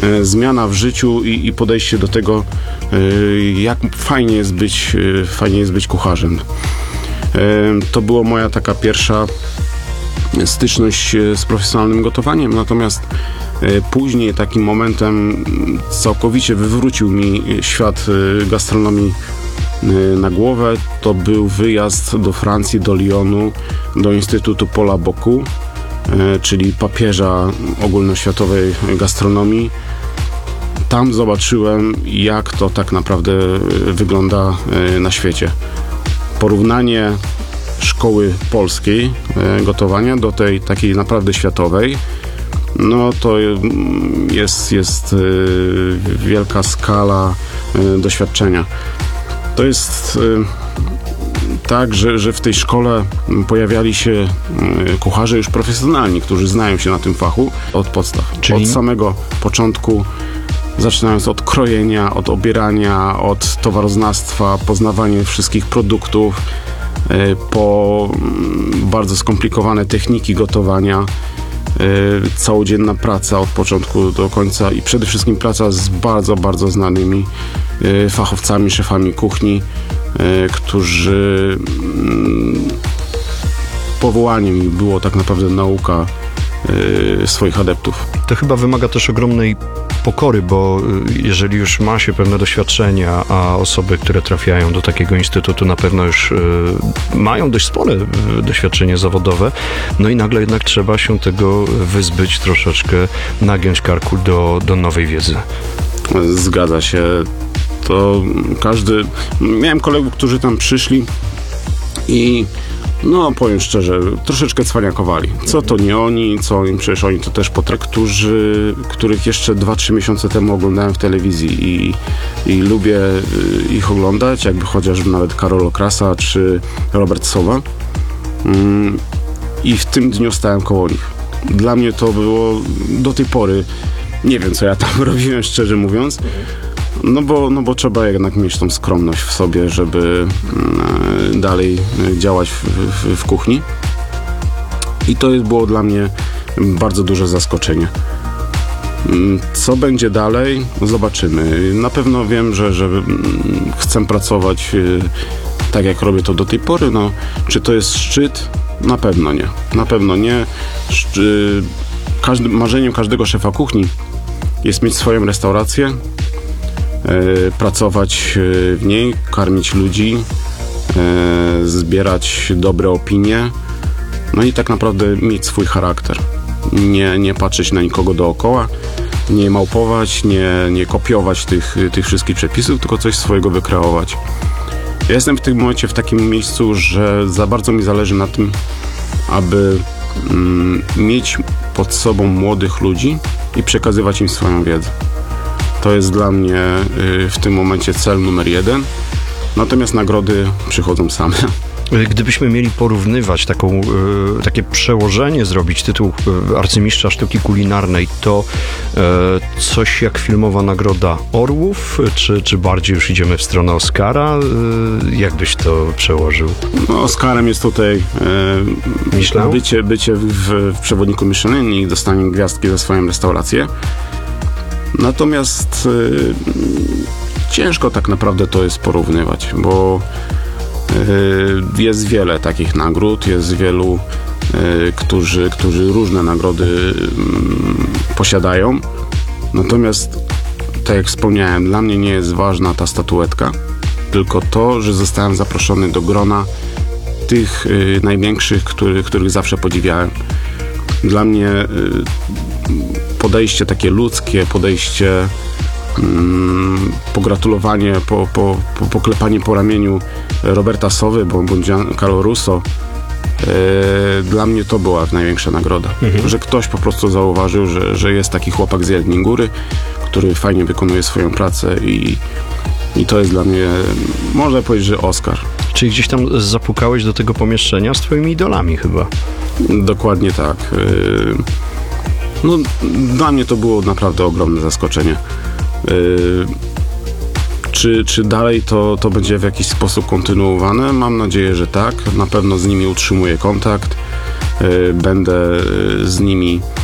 zmiana w życiu i podejście do tego, jak fajnie jest być kucharzem. To była moja taka pierwsza styczność z profesjonalnym gotowaniem, natomiast później takim momentem całkowicie wywrócił mi świat gastronomii na głowę. To był wyjazd do Francji, do Lyonu, do Instytutu Paula Bocuse, czyli papieża ogólnoświatowej gastronomii. Tam zobaczyłem, jak to tak naprawdę wygląda na świecie. Porównanie szkoły polskiej gotowania do tej takiej naprawdę światowej, no to jest wielka skala doświadczenia. To jest tak, że w tej szkole pojawiali się kucharze już profesjonalni, którzy znają się na tym fachu od podstaw. Czyli? Od samego początku, zaczynając od krojenia, od obierania, od towaroznawstwa, poznawanie wszystkich produktów, po bardzo skomplikowane techniki gotowania, całodzienna praca od początku do końca i przede wszystkim praca z bardzo, bardzo znanymi fachowcami, szefami kuchni, którzy powołaniem było tak naprawdę nauka swoich adeptów. To chyba wymaga też ogromnej pokory, bo jeżeli już ma się pewne doświadczenia, a osoby, które trafiają do takiego instytutu na pewno już mają dość spore doświadczenie zawodowe, no i nagle jednak trzeba się tego wyzbyć, troszeczkę nagiąć karku do nowej wiedzy. Zgadza się. To miałem kolegów, którzy tam przyszli i no, powiem szczerze, troszeczkę cwaniakowali. Co to nie oni, przecież oni to też których jeszcze 2-3 miesiące temu oglądałem w telewizji i lubię ich oglądać, jakby chociażby nawet Karol Okrasa czy Robert Sowa. I w tym dniu stałem koło nich. Dla mnie to było do tej pory, nie wiem co ja tam robiłem, szczerze mówiąc, no bo trzeba jednak mieć tą skromność w sobie, żeby dalej działać w kuchni. I to było dla mnie bardzo duże zaskoczenie. Co będzie dalej? Zobaczymy. Na pewno wiem, że chcę pracować tak, jak robię to do tej pory. No, czy to jest szczyt? Na pewno nie. Na pewno nie. Marzeniem każdego szefa kuchni jest mieć swoją restaurację, pracować w niej, karmić ludzi, zbierać dobre opinie, no i tak naprawdę mieć swój charakter. Nie patrzeć na nikogo dookoła, nie małpować, nie kopiować tych wszystkich przepisów, tylko coś swojego wykreować. Ja jestem w tym momencie w takim miejscu, że za bardzo mi zależy na tym, aby mieć pod sobą młodych ludzi i przekazywać im swoją wiedzę. To jest dla mnie w tym momencie cel numer 1. Natomiast nagrody przychodzą same. Gdybyśmy mieli porównywać takie przełożenie, zrobić tytuł arcymistrza sztuki kulinarnej, to coś jak filmowa nagroda Orłów, czy bardziej już idziemy w stronę Oscara? Jak byś to przełożył? No, Oscarem jest tutaj bycie w przewodniku Michelin i dostanie gwiazdki za swoją restaurację. Natomiast ciężko tak naprawdę to jest porównywać, bo jest wiele takich nagród, jest wielu, którzy różne nagrody posiadają. Natomiast, tak jak wspomniałem, dla mnie nie jest ważna ta statuetka, tylko to, że zostałem zaproszony do grona tych największych, których zawsze podziwiałem. Dla mnie podejście takie ludzkie, podejście, pogratulowanie, poklepanie po ramieniu Roberta Sowy bądź Giancarlo Russo, dla mnie to była największa nagroda. Że ktoś po prostu zauważył, że jest taki chłopak z Jeleniej Góry, który fajnie wykonuje swoją pracę i to jest dla mnie, można powiedzieć, że Oscar. Czyli gdzieś tam zapukałeś do tego pomieszczenia z twoimi idolami chyba. Dokładnie tak. No, dla mnie to było naprawdę ogromne zaskoczenie. Czy dalej to będzie w jakiś sposób kontynuowane? Mam nadzieję, że tak. Na pewno z nimi utrzymuję kontakt. Będę z nimi